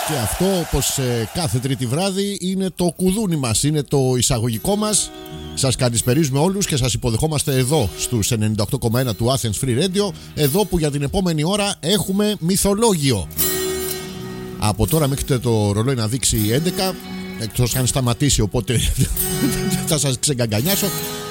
Και αυτό, όπως κάθε Τρίτη βράδυ, είναι το κουδούνι μας, είναι το εισαγωγικό μας. Σας καλησπερίζουμε όλους και σας υποδεχόμαστε εδώ στους 98,1 του Athens Free Radio. Εδώ που για την επόμενη ώρα έχουμε μυθολόγιο. Από τώρα μέχρι το ρολόι να δείξει 11, εκτός αν σταματήσει, οπότε θα σας ξεγκαγκανιάσω.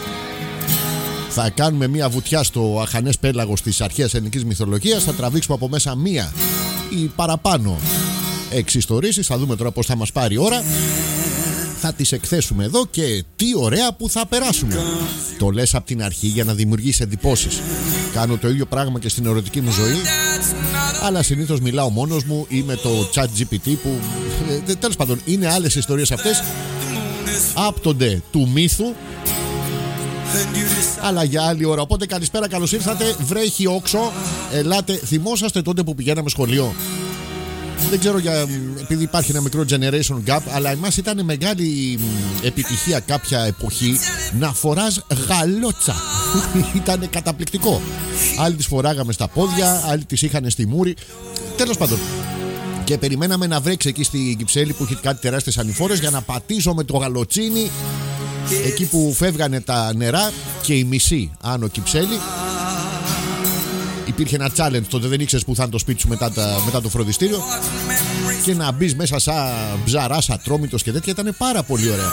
Θα κάνουμε μια βουτιά στο αχανές πέλαγος της αρχαίας ελληνικής μυθολογίας. Θα τραβήξουμε από μέσα μία ή παραπάνω εξιστορήσεις. Θα δούμε τώρα πώς θα μας πάρει η ώρα. Θα τις εκθέσουμε εδώ και τι ωραία που θα περάσουμε. Το λες από την αρχή για να δημιουργήσει εντυπώσεις. Κάνω το ίδιο πράγμα και στην ερωτική μου ζωή, αλλά συνήθως μιλάω μόνος μου ή με το chat GPT που τέλος πάντων είναι άλλες ιστορίες αυτές. Άπτονται του μύθου, αλλά για άλλη ώρα. Οπότε καλησπέρα, καλώς ήρθατε. Βρέχει όξο. Ελάτε. Θυμόσαστε τότε που πηγαίναμε σχολείο? Δεν ξέρω, επειδή υπάρχει ένα μικρό generation gap, αλλά εμάς ήταν μεγάλη επιτυχία κάποια εποχή να φοράς γαλότσα. Ήταν καταπληκτικό. Άλλοι τις φοράγαμε στα πόδια, άλλοι τις είχαν στη μούρη. Τέλος πάντων. Και περιμέναμε να βρέξει εκεί στη Κυψέλη που είχε κάτι τεράστιες ανηφόρες για να πατήσω το γαλοτσίνι εκεί που φεύγανε τα νερά και η μισή άνω Κυψέλη. Υπήρχε ένα challenge τότε, δεν ήξερες που θα είναι το σπίτι σου μετά το φροντιστήριο. Και να μπεις μέσα σαν ψαράς ατρόμητος και τέτοια, ήταν πάρα πολύ ωραία.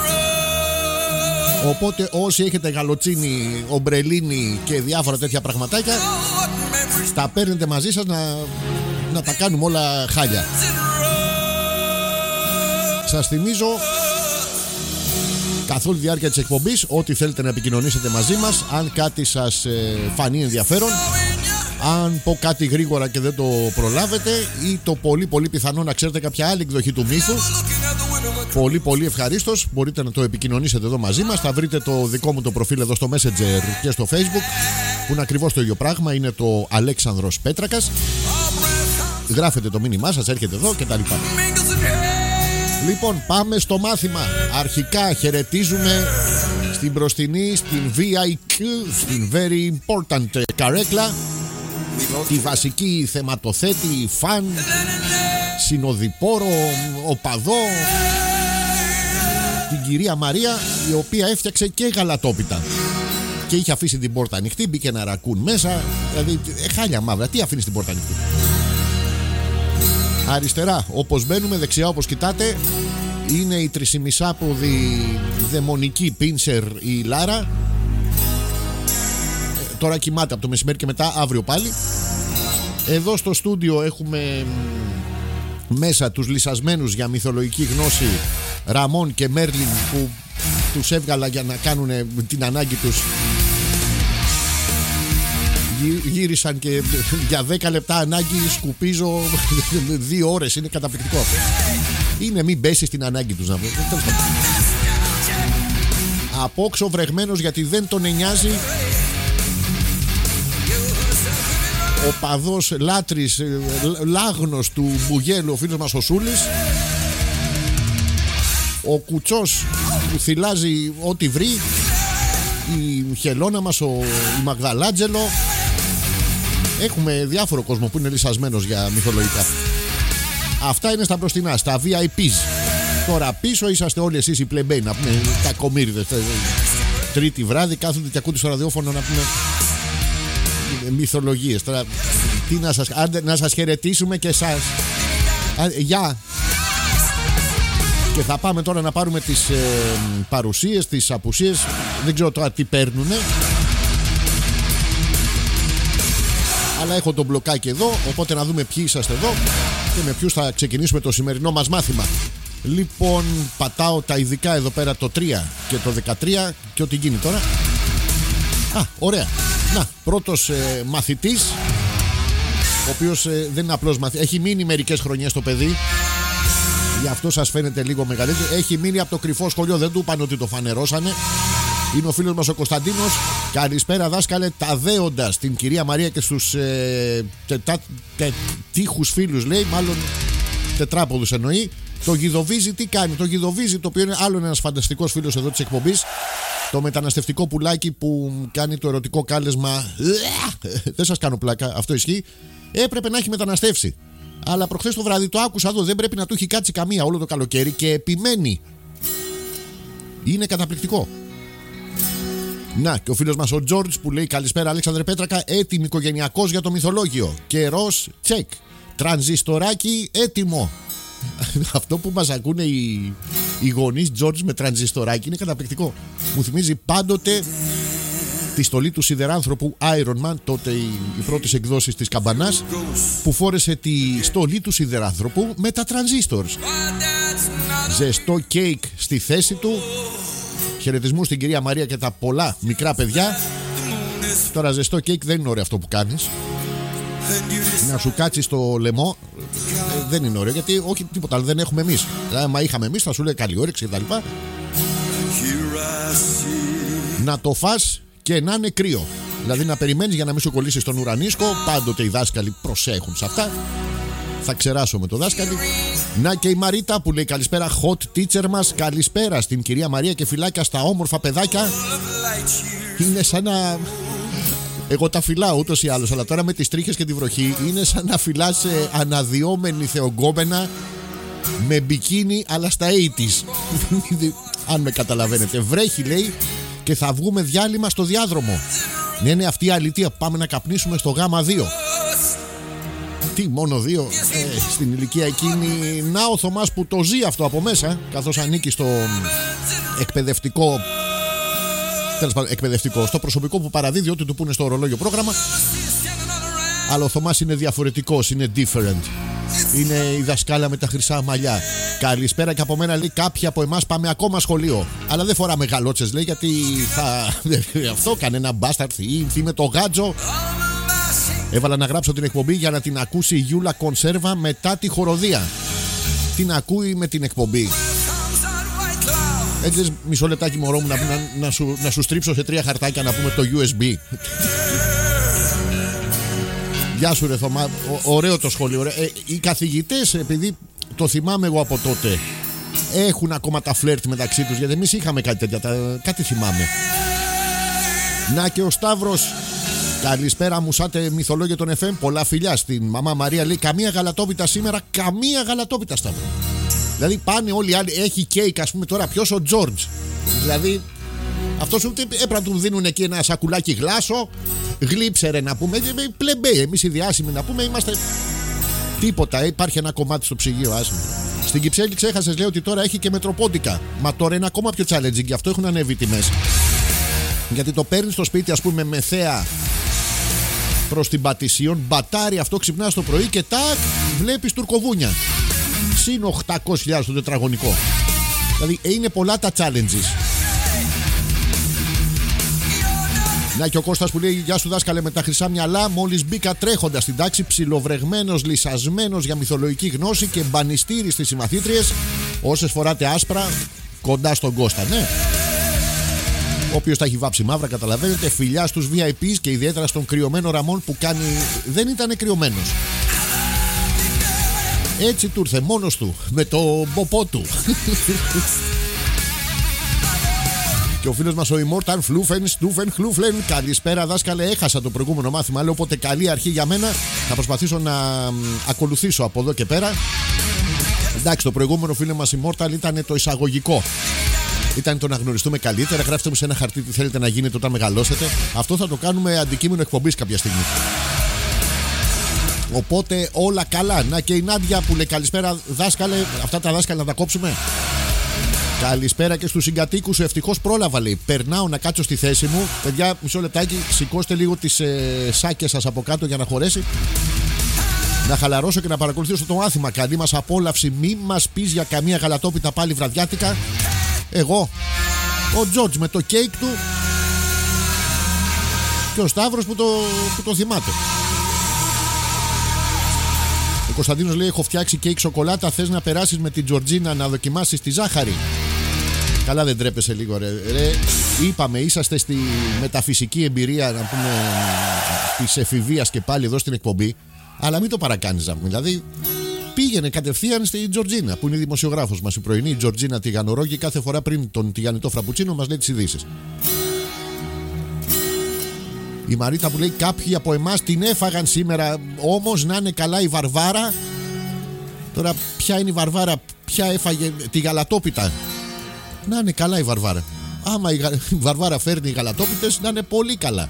Οπότε όσοι έχετε γαλοτσίνι, ομπρελίνι και διάφορα τέτοια πραγματάκια, τα παίρνετε μαζί σας να τα κάνουμε όλα χάλια. Σας θυμίζω καθ' όλη τη διάρκεια της εκπομπής ό,τι θέλετε να επικοινωνήσετε μαζί μας. Αν κάτι σας φανεί ενδιαφέρον, αν πω κάτι γρήγορα και δεν το προλάβετε, ή το πολύ πολύ πιθανό να ξέρετε κάποια άλλη εκδοχή του μύθου, πολύ πολύ ευχαρίστως μπορείτε να το επικοινωνήσετε εδώ μαζί μας. Θα βρείτε το δικό μου το προφίλ εδώ στο Messenger και στο Facebook, που είναι ακριβώς το ίδιο πράγμα, είναι το Αλέξανδρος Πέτρακας. Γράφετε το μήνυμά σας, έρχεται εδώ κτλ. Λοιπόν, πάμε στο μάθημα. Αρχικά χαιρετίζουμε στην μπροστινή, στην VIQ, στην Very Important καρέκλα, τη βασική θεματοθέτη, φαν, συνοδοιπόρο, οπαδό, την κυρία Μαρία, η οποία έφτιαξε και γαλατόπιτα και είχε αφήσει την πόρτα ανοιχτή. Μπήκε ένα ρακούν μέσα, δηλαδή χάλια μαύρα. Τι αφήνει την πόρτα ανοιχτή? Αριστερά όπως μπαίνουμε, δεξιά όπως κοιτάτε είναι η 3,5ποδη δαιμονική πίνσερ η Λάρα. Τώρα κοιμάται από το μεσημέρι και μετά, αύριο πάλι. Εδώ στο στούντιο έχουμε μέσα τους λυσασμένους για μυθολογική γνώση Ραμόν και Μέρλιν, που τους έβγαλα για να κάνουν την ανάγκη τους. Γύρισαν και για 10 λεπτά ανάγκη σκουπίζω 2 ώρες. Είναι καταπληκτικό αυτό. Είναι μην πέσει στην ανάγκη τους, να πω. Απόξω βρεγμένος γιατί δεν τον νοιάζει. Ο παδός λάτρης, λάγνος του Μπουγέλου, ο φίλος μας ο Σούλης. Ο κουτσός που θυλάζει ό,τι βρει. Η χελώνα μας, η Μαγδαλάτζελο. Έχουμε διάφορο κόσμο που είναι λυσασμένος για μυθολογικά. Αυτά είναι στα μπροστινά, στα VIPs. Τώρα πίσω είσαστε όλοι εσείς οι πλεμπέοι, να πούμε, κακομοίριδες. Τρίτη βράδυ κάθονται και ακούτε στο ραδιόφωνο να πούμε μυθολογίες. Τώρα τι να σας χαιρετήσουμε και εσάς. Γεια. Και θα πάμε τώρα να πάρουμε τις παρουσίες, τις απουσίες. Δεν ξέρω τώρα τι παίρνουνε, αλλά έχω το μπλοκάκι εδώ, οπότε να δούμε ποιοι είσαστε εδώ και με ποιους θα ξεκινήσουμε το σημερινό μας μάθημα. Λοιπόν, πατάω τα ειδικά εδώ πέρα, το 3 και το 13 και ό,τι γίνει τώρα. Ωραία. Να, πρώτος μαθητής, ο οποίος δεν είναι απλός μαθητής, έχει μείνει μερικές χρονιές το παιδί, γι' αυτό σας φαίνεται λίγο μεγαλύτερο. Έχει μείνει από το κρυφό σχολείο, δεν του είπαν ότι το φανερώσανε. Είναι ο φίλος μας ο Κωνσταντίνος. Καλησπέρα δάσκαλε, τα δέοντας την κυρία Μαρία και στους τείχους φίλους, λέει, μάλλον τετράποδους εννοεί. Το Γιδοβίζη τι κάνει? Το Γιδοβίζη, το οποίο είναι άλλο ένας φανταστικός φίλος εδώ της εκπομπής, το μεταναστευτικό πουλάκι που κάνει το ερωτικό κάλεσμα. Δεν σας κάνω πλάκα, αυτό ισχύει. Έπρεπε να έχει μεταναστεύσει. Αλλά προχθές το βράδυ το άκουσα εδώ, δεν πρέπει να του έχει κάτσει καμία όλο το καλοκαίρι και επιμένει. Είναι καταπληκτικό. Να, και ο φίλος μας ο Τζόρτζ που λέει καλησπέρα Αλέξανδρε Πέτρακα, έτοιμη οικογενειακός για το μυθολόγιο. Καιρός, τσεκ. Τρανζιστοράκι, έτοιμο. Αυτό που μας ακούνε οι γονείς Τζόρτζ με τρανζιστοράκι είναι καταπληκτικό. Μου θυμίζει πάντοτε τη στολή του σιδεράνθρωπου Iron Man, τότε οι πρώτες εκδόσεις της καμπανάς, που φόρεσε τη στολή του σιδεράνθρωπου με τα τρανζίστορς. Ζεστό κέικ στη θέση του. Χαιρετισμούς στην κυρία Μαρία και τα πολλά μικρά παιδιά. Τώρα ζεστό κέικ δεν είναι ωραίο αυτό που κάνεις. Να σου κάτσει στο λαιμό δεν είναι ωραίο, γιατί όχι τίποτα άλλο δεν έχουμε εμείς. Δηλαδή, μα είχαμε εμείς θα σου λέει καλή όρεξη κτλ. Να το φας και να είναι κρύο. Δηλαδή να περιμένεις για να μην σου κολλήσει στον ουρανίσκο. Πάντοτε οι δάσκαλοι προσέχουν σε αυτά. Θα ξεράσω με το δάσκαλι. Να και η Μαρίτα που λέει καλησπέρα hot teacher μας. Καλησπέρα στην κυρία Μαρία και φυλάκια στα όμορφα παιδάκια. Είναι σαν να... Εγώ τα φυλάω ούτως ή άλλως, αλλά τώρα με τις τρίχες και τη βροχή είναι σαν να φυλάς αναδυόμενη θεογκόμενα με μπικίνι αλλά στα 80's. Αν με καταλαβαίνετε. Βρέχει λέει και θα βγούμε διάλειμμα στο διάδρομο. Ναι, αυτή η αλήθεια. Πάμε να καπνίσουμε στο γάμα 2. Τι, μόνο 2? Στην ηλικία εκείνη. Να ο Θωμάς που το ζει αυτό από μέσα, καθώς ανήκει στο εκπαιδευτικό. Τέλος πάντων, εκπαιδευτικό. Στο προσωπικό που παραδίδει ό,τι του πούνε στο ορολόγιο πρόγραμμα. Αλλά ο Θωμάς είναι διαφορετικός, είναι different. Είναι η δασκάλα με τα χρυσά μαλλιά. Καλησπέρα και από μένα λέει κάποιοι από εμάς πάμε ακόμα σχολείο. Αλλά δεν φοράμε γαλότσες λέει, γιατί θα. Αυτό κανένα μπάσταρτ ή με το γάτζο. Έβαλα να γράψω την εκπομπή για να την ακούσει η Γιούλα Κονσέρβα μετά τη χοροδία. Την ακούει με την εκπομπή. Έτσι μισό λεπτάκι μωρό μου να σου στρίψω σε 3 χαρτάκια να πούμε το USB. Γεια σου ρε Θωμά, ωραίο το σχολείο. Οι καθηγητές, επειδή το θυμάμαι εγώ από τότε, έχουν ακόμα τα φλερτ μεταξύ τους, γιατί εμείς είχαμε κάτι τέτοια, κάτι θυμάμαι. Να και ο Σταύρος, καλησπέρα μου σάτε μυθολόγια των FM, πολλά φιλιά στην μαμά Μαρία, λέει καμία γαλατόπιτα σήμερα, καμία γαλατόπιτα Σταύρο. Δηλαδή πάνε όλοι οι άλλοι, έχει κέικ ας πούμε τώρα, ποιος ο Τζόρτζ. Δηλαδή αυτός ούτε έπρεπε να του δίνουν εκεί ένα σακουλάκι γλάσο, γλύψερε να πούμε, πλεμπέ, εμείς οι διάσημοι να πούμε είμαστε τίποτα, υπάρχει ένα κομμάτι στο ψυγείο άσχημα. Στην Κυψέλη ξέχασες λέει ότι τώρα έχει και μετροπόντικα. Μα τώρα είναι ακόμα πιο challenging, γι' αυτό έχουν ανέβει οι τιμές. Γιατί το παίρνεις στο σπίτι ας πούμε με θέα προς την Πατησίων, μπατάρει αυτό, ξυπνάς το πρωί και τάκ βλέπεις τουρκοβούνια. Συν 800.000 το τετραγωνικό. Δηλαδή είναι πολλά τα challenges. Να και ο Κώστας που λέει γεια σου δάσκαλε με τα χρυσά μυαλά. Μόλις μπήκα τρέχοντας στην τάξη, ψιλοβρεγμένος, λυσασμένος για μυθολογική γνώση και μπανιστήρι στις συμμαθήτριες. Όσες φοράτε άσπρα κοντά στον Κώστα, ναι. Ο οποίος τα έχει βάψει μαύρα, καταλαβαίνετε. Φιλιά στους VIPs και ιδιαίτερα στον κρυωμένο Ραμόν που κάνει. Δεν ήταν κρυωμένος. Έτσι του ήρθε μόνος του με το μποπό του. Και ο φίλος μας ο Immortal Φλούφεν, Στούφεν, Χλούφλεν. Καλησπέρα δάσκαλε, έχασα το προηγούμενο μάθημα. Λέω οπότε καλή αρχή για μένα. Θα προσπαθήσω να ακολουθήσω από εδώ και πέρα. Εντάξει, το προηγούμενο φίλο μας Immortal ήταν το εισαγωγικό. Ήταν το να γνωριστούμε καλύτερα. Γράψτε μου σε ένα χαρτί τι θέλετε να γίνετε όταν μεγαλώσετε. Αυτό θα το κάνουμε αντικείμενο εκπομπής κάποια στιγμή. Οπότε όλα καλά. Να και η Νάντια που λέει καλησπέρα δάσκαλε. Αυτά τα δάσκαλα να τα κόψουμε. Καλησπέρα και στους συγκατοίκους σου. Ευτυχώς πρόλαβα λέει. Περνάω να κάτσω στη θέση μου. Παιδιά, μισό λεπτάκι. Σηκώστε λίγο τις σάκες σας από κάτω για να χωρέσει. Να χαλαρώσω και να παρακολουθήσω το μάθημα. Καλή μας απόλαυση. Μη μας πεις για καμία γαλατόπιτα πάλι βραδιάτικα. Εγώ. Ο Τζόρτζ με το κέικ του. Και ο Σταύρος που το θυμάται. Ο Κωνσταντίνος λέει: έχω φτιάξει κέικ σοκολάτα. Θες να περάσεις με την Τζορτζίνα να δοκιμάσεις τη ζάχαρη? Καλά, δεν τρέπεσαι λίγο, ρε. Είπαμε, είσαστε στη μεταφυσική εμπειρία να πούμε της εφηβείας και πάλι εδώ στην εκπομπή. Αλλά μην το παρακάνεις, δηλαδή. Πήγαινε κατευθείαν στη Τζορτζίνα, που είναι η δημοσιογράφος μας, η πρωινή Τζορτζίνα Τηγανορόγη. Κάθε φορά πριν τον τηγανιτό φραπουτσίνο μας λέει τις ειδήσεις. Η Μαρίτα που λέει: κάποιοι από εμάς την έφαγαν σήμερα. Όμως να είναι καλά η Βαρβάρα Τώρα, ποια είναι η Βαρβάρα, ποια έφαγε τη γαλατόπιτα? Να είναι καλά η Βαρβάρα. Άμα η Βαρβάρα φέρνει γαλατόπιτες, να είναι πολύ καλά.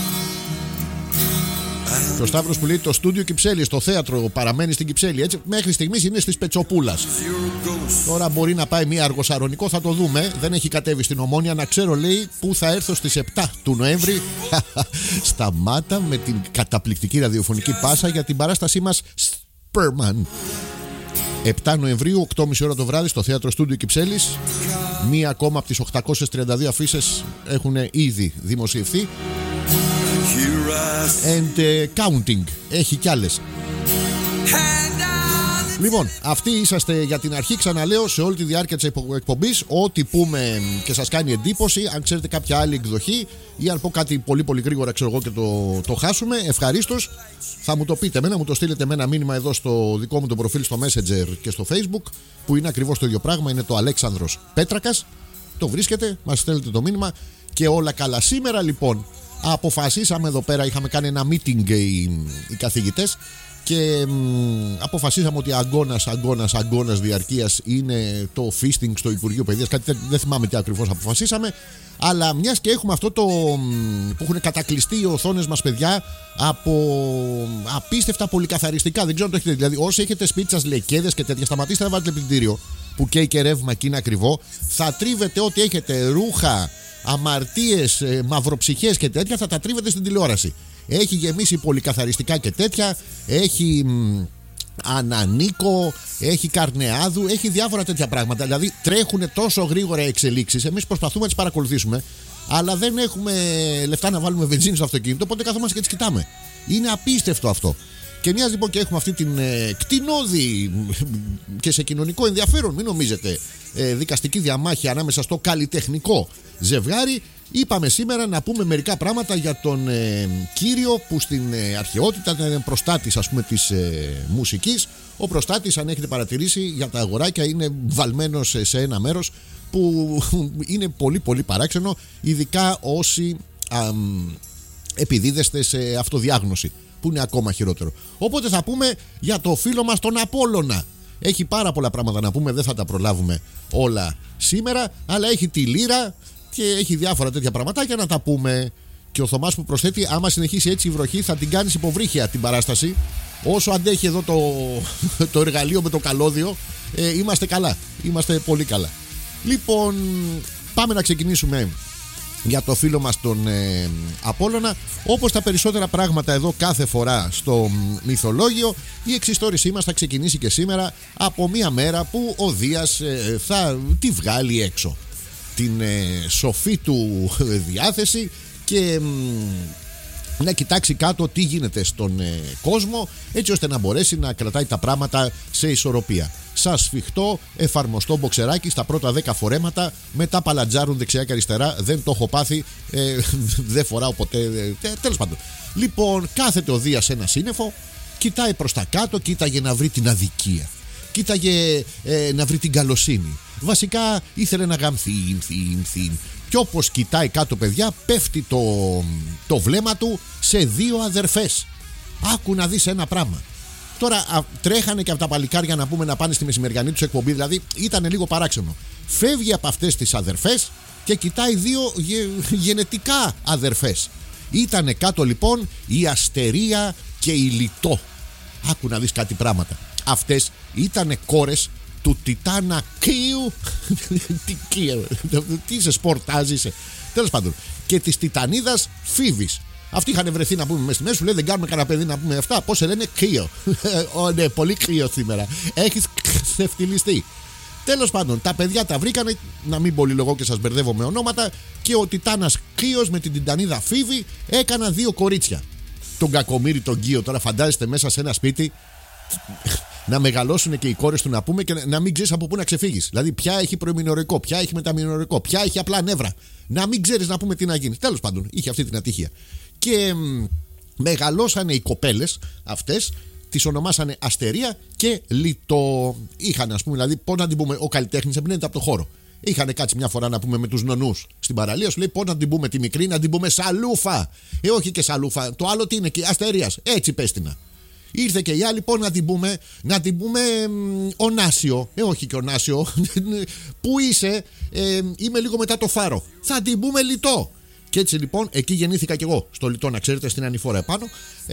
Και ο Σταύρος που λέει το στούντιο Κυψέλης, το θέατρο παραμένει στην Κυψέλη. Έτσι, μέχρι στιγμής είναι στις Πετσοπούλας. Τώρα μπορεί να πάει μία Αργοσαρονικό, θα το δούμε. Δεν έχει κατέβει στην Ομόνια. Να ξέρω, λέει, που θα έρθω στις 7 του Νοέμβρη. Σταμάτα με την καταπληκτική ραδιοφωνική πάσα για την παράστασή μας Σπέρμαν. 7 Νοεμβρίου, 8.30 ώρα το βράδυ, στο θέατρο στούντιο Κυψέλης. Μία ακόμα από τις 832 αφίσες έχουν ήδη δημοσιευθεί. And counting. Έχει κι άλλες. Λοιπόν, αυτοί είσαστε για την αρχή. Ξαναλέω, σε όλη τη διάρκεια της εκπομπής, ό,τι πούμε και σας κάνει εντύπωση, αν ξέρετε κάποια άλλη εκδοχή ή αν πω κάτι πολύ πολύ γρήγορα, ξέρω εγώ, και το χάσουμε, ευχαρίστως θα μου το πείτε εμένα, μου το στείλετε με ένα μήνυμα εδώ στο δικό μου το προφίλ στο Messenger και στο Facebook, που είναι ακριβώς το ίδιο πράγμα, είναι το Αλέξανδρος Πέτρακας. Το βρίσκετε, μας στέλνετε το μήνυμα και όλα καλά. Σήμερα λοιπόν αποφασίσαμε εδώ πέρα, είχαμε κάνει ένα meeting οι καθηγητές και αποφασίσαμε ότι αγώνας διαρκείας είναι το feasting στο Υπουργείο Παιδείας. Κάτι δεν θυμάμαι τι ακριβώς αποφασίσαμε, αλλά μιας και έχουμε αυτό το που έχουν κατακλειστεί οι οθόνες μας, παιδιά, από απίστευτα πολυκαθαριστικά. Δεν ξέρω αν το έχετε. Δηλαδή, όσοι έχετε σπίτι σας λεκέδες και τέτοια, σταματήστε να βάλετε πλυντήριο που καίει και ρεύμα και είναι ακριβό. Θα τρίβετε ό,τι έχετε, ρούχα, αμαρτίες, μαυροψυχές και τέτοια, θα τα τρίβετε στην τηλεόραση. Έχει γεμίσει πολυκαθαριστικά και τέτοια. Έχει ανανίκο, έχει καρνεάδου, έχει διάφορα τέτοια πράγματα. Δηλαδή τρέχουν τόσο γρήγορα εξελίξεις. Εμείς προσπαθούμε να τις παρακολουθήσουμε, αλλά δεν έχουμε λεφτά να βάλουμε βενζίνη στο αυτοκίνητο, οπότε καθόμαστε και τις κοιτάμε. Είναι απίστευτο αυτό. Και μοιάζει λοιπόν και έχουμε αυτή την κτηνώδη και σε κοινωνικό ενδιαφέρον, μην νομίζετε, δικαστική διαμάχη ανάμεσα στο καλλιτεχνικό ζευγάρι. Είπαμε σήμερα να πούμε μερικά πράγματα για τον κύριο που στην αρχαιότητα ήταν προστάτης, ας πούμε, της μουσικής. Ο προστάτης, αν έχετε παρατηρήσει, για τα αγοράκια είναι βαλμένος σε ένα μέρος που είναι πολύ πολύ παράξενο, ειδικά όσοι επιδίδεστε σε αυτοδιάγνωση, που είναι ακόμα χειρότερο. Οπότε θα πούμε για το φίλο μας τον Απόλλωνα. Έχει πάρα πολλά πράγματα να πούμε, δεν θα τα προλάβουμε όλα σήμερα, αλλά έχει τη λύρα και έχει διάφορα τέτοια πραγματάκια να τα πούμε. Και ο Θωμάς που προσθέτει, άμα συνεχίσει έτσι η βροχή θα την κάνεις υποβρύχια την παράσταση. Όσο αντέχει εδώ το εργαλείο με το καλώδιο, είμαστε καλά, είμαστε πολύ καλά. Λοιπόν, πάμε να ξεκινήσουμε για το φίλο μας τον Απόλλωνα. Όπως τα περισσότερα πράγματα εδώ κάθε φορά στο μυθολόγιο, η εξιστόρησή μας θα ξεκινήσει και σήμερα από μια μέρα που ο Δίας θα τη βγάλει έξω, την σοφή του διάθεση, και να κοιτάξει κάτω τι γίνεται στον κόσμο, έτσι ώστε να μπορέσει να κρατάει τα πράγματα σε ισορροπία. Σαν σφιχτό εφαρμοστό μποξεράκι στα πρώτα 10 φορέματα, μετά παλατζάρουν δεξιά και αριστερά. Δεν το έχω πάθει, δεν φοράω ποτέ, τέλος πάντων. Λοιπόν, κάθεται ο Δίας σε ένα σύννεφο, κοιτάει προς τα κάτω, κοίταγε να βρει την αδικία, κοίταγε να βρει την καλοσύνη. Βασικά ήθελε να γαμθεί. Και όπως κοιτάει κάτω, παιδιά, πέφτει το βλέμμα του σε δύο αδερφές. Άκου να δεις ένα πράγμα. Τώρα τρέχανε και από τα παλικάρια να πούμε να πάνε στη μεσημεριανή τους εκπομπή, δηλαδή ήταν λίγο παράξενο. Φεύγει από αυτές τις αδερφές και κοιτάει δύο γενετικά αδερφές. Ήτανε κάτω λοιπόν η Αστερία και η Λιτό. Άκου να δεις κάτι πράγματα. Αυτές ήτανε κόρες του Τιτάνα Κίου. Τι σε σπορτάζει, τέλος πάντων. Και της Τιτανίδας Φίβης. Αυτοί είχαν βρεθεί να πούμε μέσα στη μέση. Σου λέει δεν κάνουμε κανένα παιδί να πούμε αυτά. Πώς σε λένε? Κρύο. Ναι, πολύ κρύο σήμερα. Έχεις ξεφτυλιστεί. Τέλος πάντων, τα παιδιά τα βρήκανε. Να μην πολυλογώ και σας μπερδεύω με ονόματα. Και ο Τιτάνας Κρύος με την Τιτανίδα Φίβη έκαναν δύο κορίτσια. Τον κακομοίρη τον Κίο. Τώρα φαντάζεστε μέσα σε ένα σπίτι να μεγαλώσουν και οι κόρες του, να πούμε, και να μην ξέρεις από πού να ξεφύγεις. Δηλαδή, ποια έχει προημινορικό, ποια έχει μεταμινορικό, ποια έχει απλά νεύρα. Να μην ξέρεις να πούμε τι να γίνει. Τέλος πάντων, είχε αυτή την ατυχία. Και μεγαλώσανε οι κοπέλες αυτές, τις ονομάσανε Αστερία και Λιτό. Είχαν, ας πούμε, δηλαδή, πώς να την πούμε, ο καλλιτέχνης εμπνέεται από το χώρο. Είχαν κάτσει μια φορά να πούμε με τους νονούς στην παραλία, σου λέει πώς να την πούμε τη μικρή, να την πούμε Σαλούφα. Όχι και Σαλούφα, το άλλο τι είναι, και Αστερίας. Έτσι πέστηνα. Ήρθε και η άλλη, λοιπόν, να την πούμε Ονάσιο. Όχι και Ονάσιο. Πού είσαι? Είμαι λίγο μετά το Φάρο. Θα την πούμε Λιτό. Και έτσι λοιπόν, εκεί γεννήθηκα κι εγώ, στο Λιτό, να ξέρετε, στην ανηφόρα επάνω.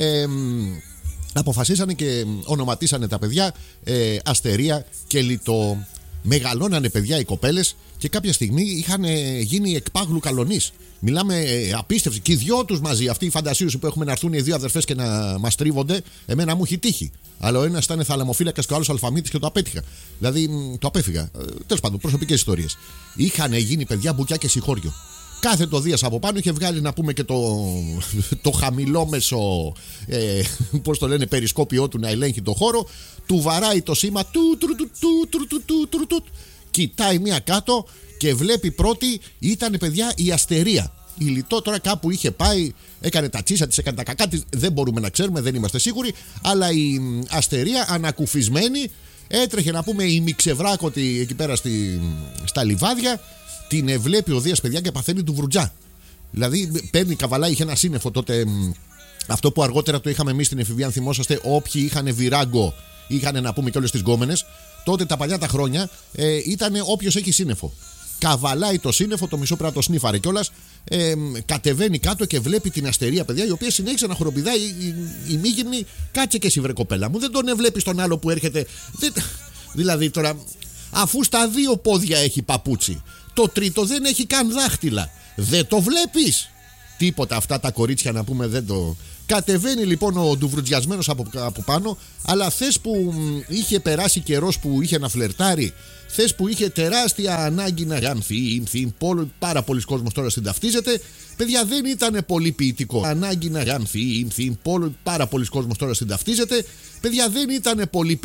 Αποφασίσανε και ονοματίσανε τα παιδιά Αστερία και Λιτό. Μεγαλώνανε, παιδιά, οι κοπέλες και κάποια στιγμή είχαν γίνει εκπάγλου καλονής. Μιλάμε απίστευτη. Και οι δυο τους μαζί, αυτή η φαντασίωση που έχουμε να έρθουν οι δύο αδερφές και να μας τρίβονται, εμένα μου έχει τύχει. Αλλά ο ένας ήταν θαλαμοφύλακας και ο άλλος αλφαμίτης και το απέτυχα. Δηλαδή το απέφυγα. Τέλος πάντων, προσωπικές ιστορίες. Είχαν γίνει, παιδιά, μπουκιά και συγχώριο. Κάθε το Δίας από πάνω είχε βγάλει, να πούμε, και το χαμηλόμεσο, πώς το λένε, περισκόπιό του να ελέγχει το χώρο. Του βαράει το σήμα του. Κοιτάει μία κάτω και βλέπει πρώτη, ήταν, παιδιά, η Αστερία. Η Λιτό τώρα κάπου είχε πάει, έκανε τα τσίσα της, έκανε τα κακά της, δεν μπορούμε να ξέρουμε, δεν είμαστε σίγουροι. Αλλά η Αστερία, ανακουφισμένη, έτρεχε, να πούμε, η μιξευράκωτη εκεί πέρα στα λιβάδια. Την βλέπει ο Δίας, παιδιά, και παθαίνει του βρουτζά. Δηλαδή παίρνει καβαλά, είχε ένα σύννεφο τότε. Αυτό που αργότερα το είχαμε εμείς στην εφηβεία, αν θυμόσαστε, όποιοι είχαν βιράγκο, είχαν, να πούμε, και όλες τις γκόμενες. Τότε τα παλιά τα χρόνια ήταν όποιος έχει σύννεφο. Καβαλάει το σύννεφο, το μισό πρέπει να το σνίφαρε κιόλας. Κατεβαίνει κάτω και βλέπει την Αστερία, παιδιά, η οποία συνέχισε να χοροπηδάει. Η μήγυμνη, κάτσε και εσύ, βρε κοπέλα μου. Δεν τον βλέπεις τον άλλο που έρχεται. Δηλαδή τώρα, αφού στα δύο πόδια έχει παπούτσι, το τρίτο δεν έχει καν δάχτυλα, δεν το βλέπεις? Τίποτα, αυτά τα κορίτσια, να πούμε, δεν το. Κατεβαίνει λοιπόν ο ντουβρουτζιασμένος από πάνω. Αλλά θες που είχε περάσει καιρός που είχε να φλερτάρει, θες που είχε τεράστια ανάγκη να γαμθεί, πάρα πολλοί κόσμος τώρα συνταυτίζεται. Παιδιά, δεν ήταν πολύ ποιητικό. Ανάγκη να γαμθεί, πάρα πολλοί κόσμος τώρα συνταυτίζεται. Παιδιά, δεν ήταν πολύ